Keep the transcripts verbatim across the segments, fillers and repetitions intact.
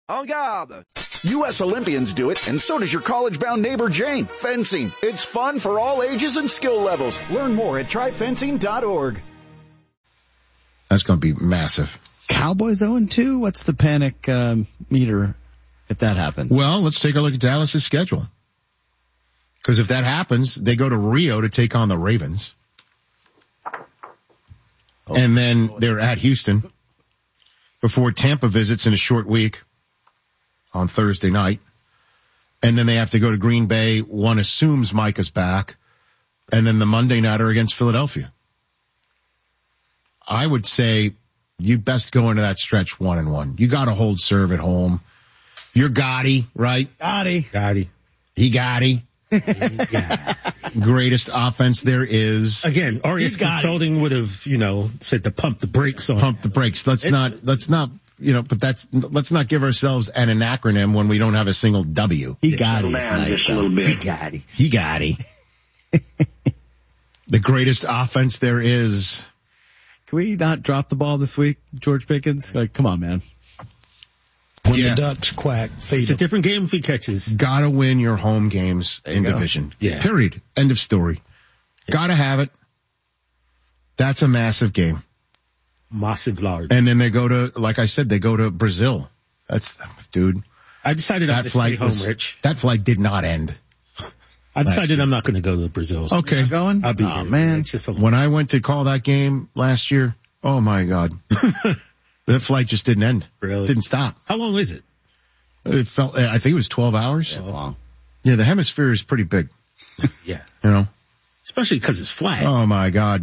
En garde! U S Olympians do it, and so does your college-bound neighbor Jane. Fencing. It's fun for all ages and skill levels. Learn more at try fencing dot org. That's going to be massive. Cowboys oh and two? What's the panic um, meter if that happens? Well, let's take a look at Dallas's schedule. Because if that happens, they go to Rio to take on the Ravens. Oh, and then they're at Houston before Tampa visits in a short week on Thursday night. And then they have to go to Green Bay. One assumes Micah's back. And then the Monday nighter against Philadelphia. I would say you best go into that stretch one and one. You got to hold serve at home. You're Gotti, right? Gotti. Gotti. He Gotti. Yeah. Greatest offense there is. Again, Arias Consulting would have, you know, said to pump the brakes on. Pump the brakes. Let's it, not, let's not, you know, but that's, let's not give ourselves an, an acronym when we don't have a single W. He got it. Nice, just a little bit. He got it. He got it. The greatest offense there is. Can we not drop the ball this week, George Pickens? Like, come on, man. When yeah. the Ducks quack, feed It's them. a different game if he catches. Gotta win your home games in go. division. Yeah. Period. End of story. Yeah. Gotta have it. That's a massive game. Massive large. And then they go to, like I said, they go to Brazil. That's, dude. I decided I'm that going to stay flight home, was, Rich. That flight did not end. I decided I'm not going to go to Brazil. Okay. You're going? I'll be oh, here. man. It's just a When I went to call that game last year, oh my God. That flight just didn't end. Really? Didn't stop. How long is it? It felt, I think it was twelve hours. That's long. Yeah, the hemisphere is pretty big. Yeah. You know? Especially because it's flat. Oh my God.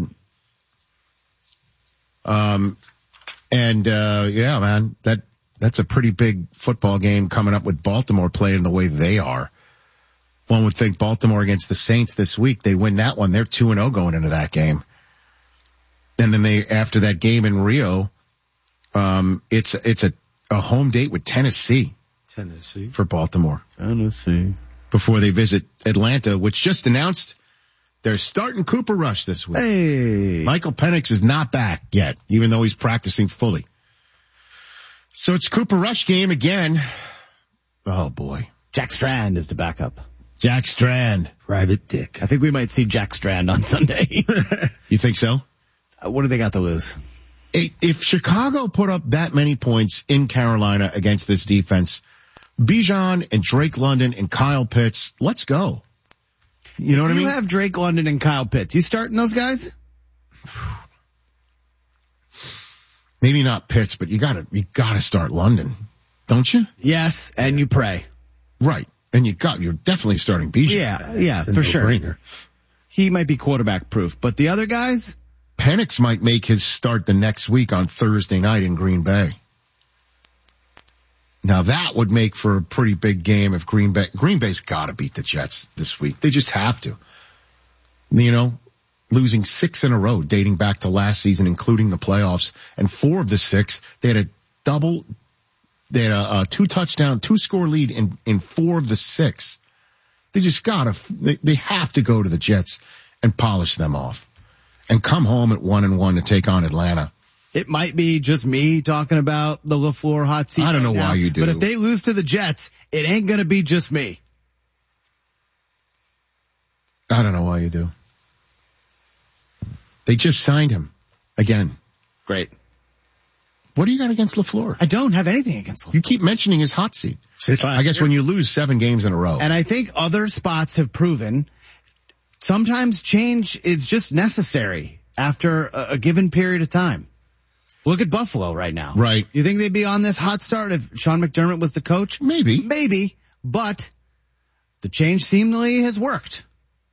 Um, and, uh, yeah, man, that, that's a pretty big football game coming up with Baltimore playing the way they are. One would think Baltimore against the Saints this week, they win that one. They're two and oh going into that game. And then they, after that game in Rio, um, it's, it's a, a home date with Tennessee. Tennessee. For Baltimore. Tennessee. Before they visit Atlanta, which just announced they're starting Cooper Rush this week. Hey. Michael Penix is not back yet, even though he's practicing fully. So it's Cooper Rush game again. Oh boy. Jack Strand is the backup. Jack Strand. Private Dick. I think we might see Jack Strand on Sunday. You think so? Uh, what do they got to lose? If Chicago put up that many points in Carolina against this defense, Bijan and Drake London and Kyle Pitts, let's go. You know what you I mean? You have Drake London and Kyle Pitts. You starting those guys? Maybe not Pitts, but you gotta, you gotta start London, don't you? Yes, and you pray. Right. And you got, you're definitely starting Bijan. Yeah, yeah, for sure. He might be quarterback proof, but the other guys? Penix might make his start the next week on Thursday night in Green Bay. Now that would make for a pretty big game if Green Bay, Green Bay's gotta beat the Jets this week. They just have to. You know, losing six in a row dating back to last season, including the playoffs, and four of the six, they had a double, they had a, a two touchdown, two score lead in, in four of the six. They just gotta, they, they have to go to the Jets and polish them off and come home at one and one to take on Atlanta. It might be just me talking about the LaFleur hot seat. I don't know right now, why you do. But if they lose to the Jets, it ain't going to be just me. I don't know why you do. They just signed him again. Great. What do you got against LaFleur? I don't have anything against LaFleur. You keep mentioning his hot seat. I guess when you lose seven games in a row. And I think other spots have proven sometimes change is just necessary after a, a given period of time. Look at Buffalo right now. Right. You think they'd be on this hot start if Sean McDermott was the coach? Maybe. Maybe. But the change seemingly has worked.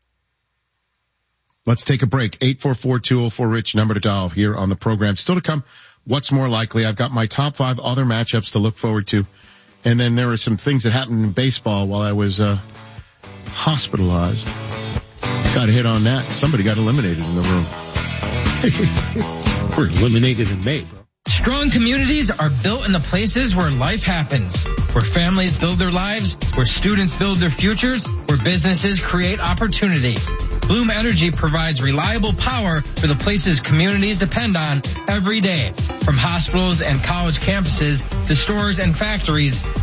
Let's take a break. eight four four, two oh four, RICH, number to dial here on the program. Still to come, what's more likely? I've got my top five other matchups to look forward to. And then there are some things that happened in baseball while I was uh hospitalized. Got to hit on that. Somebody got eliminated in the room. We're eliminated in May, bro. Strong communities are built in the places where life happens, where families build their lives, where students build their futures, where businesses create opportunity. Bloom Energy provides reliable power for the places communities depend on every day. From hospitals and college campuses to stores and factories,